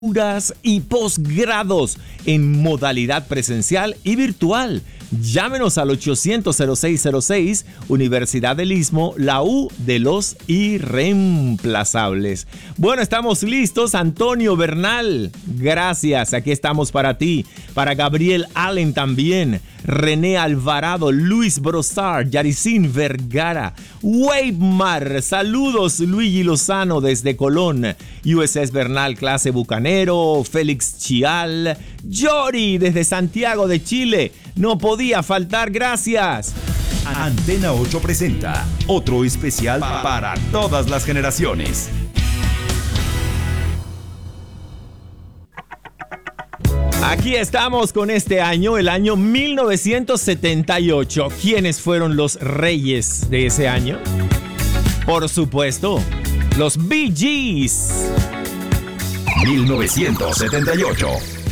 y posgrados en modalidad presencial y virtual. Llámenos al 800-0606, Universidad del Istmo, la U de los irreemplazables. Bueno, estamos listos. Antonio Bernal, gracias. Aquí estamos para ti. Para Gabriel Allen también. René Alvarado, Luis Brossard, Yaricín Vergara, Weimar, saludos Luigi Lozano desde Colón, USS Bernal clase Bucanero, Félix Chial, Yori desde Santiago de Chile, no podía faltar, gracias. Antena 8 presenta otro especial para todas las generaciones. Aquí estamos con este año, el año 1978. ¿Quiénes fueron los reyes de ese año? Por supuesto, los Bee Gees. 1978.